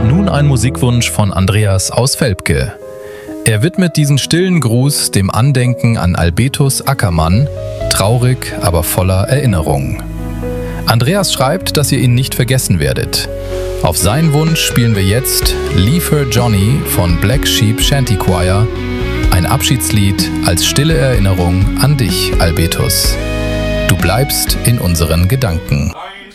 Nun ein Musikwunsch von Andreas aus Velpke. Er widmet diesen stillen Gruß dem Andenken an Albetus Ackermann, traurig, aber voller Erinnerung. Andreas schreibt, dass ihr ihn nicht vergessen werdet. Auf seinen Wunsch spielen wir jetzt Leave Her Johnny von Black Sheep Shanty Choir, ein Abschiedslied als stille Erinnerung an dich, Albetus. Du bleibst in unseren Gedanken.